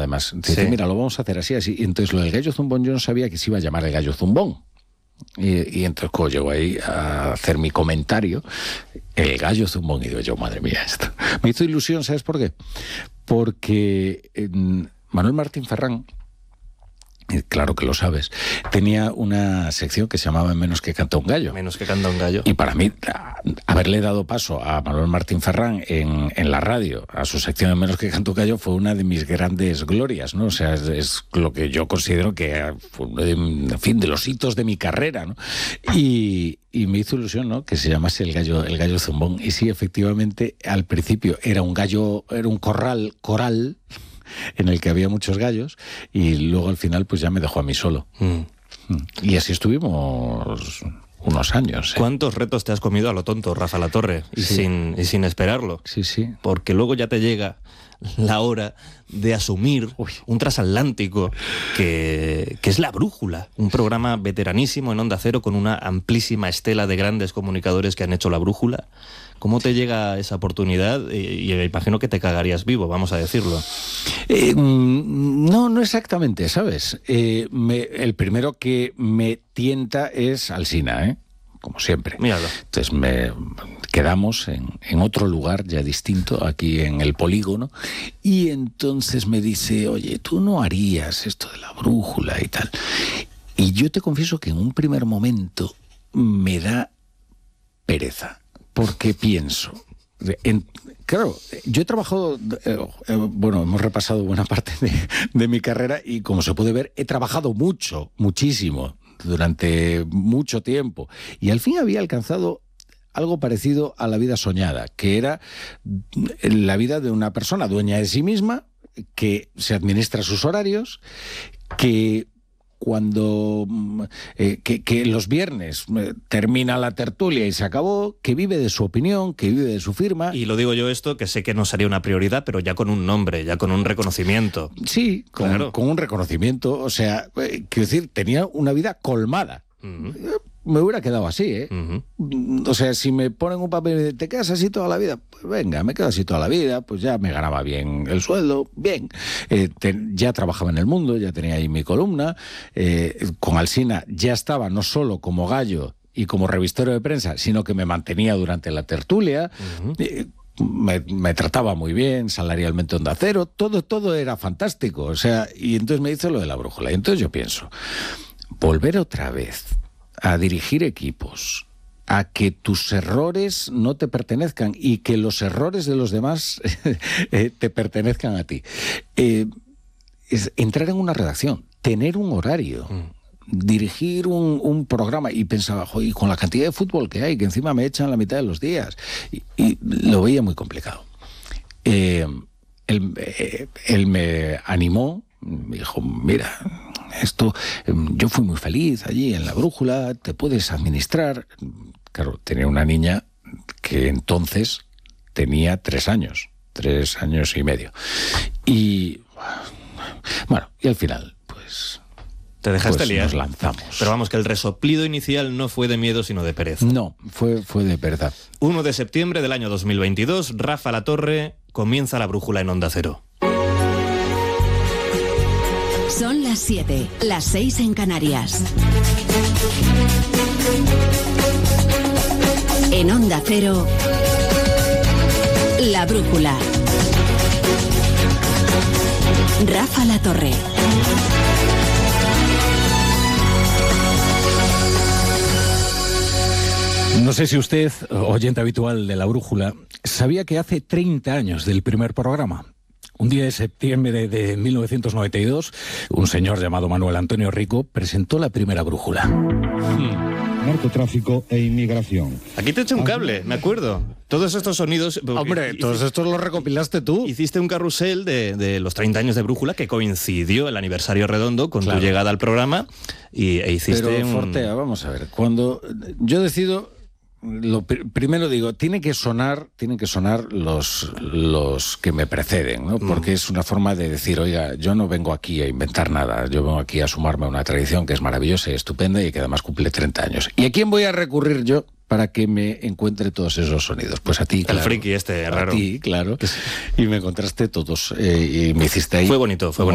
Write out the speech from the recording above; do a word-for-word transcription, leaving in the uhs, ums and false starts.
además. Dice, sí. Mira, lo vamos a hacer así, así. Y entonces lo del gallo zumbón yo no sabía que se iba a llamar el gallo zumbón. Y, y entonces cuando llego ahí a hacer mi comentario, el gallo zumbón, y digo yo, madre mía, esto me hizo ilusión. ¿Sabes por qué? Porque eh, Manuel Martín Ferrán, claro que lo sabes, tenía una sección que se llamaba Menos que canta un gallo. Menos que canta un gallo. Y para mí, haberle dado paso a Manuel Martín Ferrán en, en la radio, a su sección de Menos que canta un gallo, fue una de mis grandes glorias, ¿no? O sea, es, es lo que yo considero que fue uno de, en fin, de los hitos de mi carrera, ¿no? Y, y me hizo ilusión, ¿no?, que se llamase el gallo, el gallo zumbón. Y sí, efectivamente, al principio era un gallo, era un corral, coral, en el que había muchos gallos, y luego al final pues ya me dejó a mí solo. Mm. Y así estuvimos unos años. ¿eh? ¿Cuántos retos te has comido a lo tonto, Rafa Latorre? Y, sí. sin, y sin esperarlo. Sí, sí. Porque luego ya te llega la hora de asumir Uy. un transatlántico que, que es La Brújula, un programa veteranísimo en Onda Cero con una amplísima estela de grandes comunicadores que han hecho La Brújula. ¿Cómo te llega esa oportunidad? Y, y imagino que te cagarías vivo, vamos a decirlo. Eh, no, no exactamente, ¿sabes? Eh, me, el primero que me tienta es Alsina, ¿eh? Como siempre. Míralo. Entonces me quedamos en, en otro lugar ya distinto, aquí en el Polígono, y entonces me dice, oye, tú no harías esto de La Brújula y tal. Y yo te confieso que en un primer momento me da pereza. Porque pienso, en, claro, yo he trabajado, eh, eh, bueno, hemos repasado buena parte de, de mi carrera y como se puede ver, he trabajado mucho, muchísimo, durante mucho tiempo. Y al fin había alcanzado algo parecido a la vida soñada, que era la vida de una persona dueña de sí misma, que se administra sus horarios, que... cuando eh, que, que los viernes eh, termina la tertulia y se acabó, que vive de su opinión, que vive de su firma. Y lo digo yo esto, que sé que no sería una prioridad, pero ya con un nombre, ya con un reconocimiento. Sí, con, claro. con un reconocimiento, o sea, eh, quiero decir, tenía una vida colmada. Uh-huh. Me hubiera quedado así, ¿eh? Uh-huh. O sea, si me ponen un papel y me dicen, ¿te quedas así toda la vida? Pues venga, me quedo así toda la vida, pues ya me ganaba bien el sueldo, bien. Eh, te, ya trabajaba en El Mundo, ya tenía ahí mi columna. Eh, con Alsina ya estaba no solo como gallo y como revistero de prensa, sino que me mantenía durante la tertulia. Uh-huh. Eh, Me, me trataba muy bien, salarialmente Onda Cero, todo, todo era fantástico. O sea, y entonces me hizo lo de La Brújula. Y entonces yo pienso, volver otra vez a dirigir equipos, a que tus errores no te pertenezcan y que los errores de los demás eh, te pertenezcan a ti. Eh, es entrar en una redacción, tener un horario, mm. dirigir un, un programa, y pensaba, joder, con la cantidad de fútbol que hay, que encima me echan la mitad de los días, y, y lo veía muy complicado. Eh, él, eh, él me animó, me dijo, mira, esto, yo fui muy feliz allí en La Brújula, te puedes administrar. Claro, tenía una niña que entonces tenía tres años, tres años y medio. Y bueno, y al final, pues... Te dejaste pues liar. Nos lanzamos. Pero vamos, que el resoplido inicial no fue de miedo, sino de pereza. No, fue, fue de verdad. uno de septiembre del año dos mil veintidós, Rafa Latorre comienza La Brújula en Onda Cero. Son las siete, las seis en Canarias. En Onda Cero, La Brújula. Rafa Latorre. No sé si usted, oyente habitual de La Brújula, sabía que hace treinta años del primer programa. Un día de septiembre de, de mil novecientos noventa y dos, un señor llamado Manuel Antonio Rico presentó la primera brújula. Hmm. Narcotráfico e inmigración. Aquí te eché un cable, me acuerdo. Todos estos sonidos... Hombre, hiciste, todos estos los recopilaste tú. Hiciste un carrusel de, de los treinta años de Brújula que coincidió el aniversario redondo con claro. tu llegada al programa y, e hiciste Pero, un... Fortea, vamos a ver, cuando yo decido... Lo pr- primero digo, tiene que sonar, tienen que sonar los, los que me preceden, ¿no? Porque mm. es una forma de decir, oiga, yo no vengo aquí a inventar nada, yo vengo aquí a sumarme a una tradición que es maravillosa y estupenda y que además cumple treinta años. ¿Y a quién voy a recurrir yo para que me encuentre todos esos sonidos? Pues a ti, claro. El friki este, raro. A ti, claro. Y me encontraste todos eh, y me hiciste ahí. Fue bonito, fue bonito.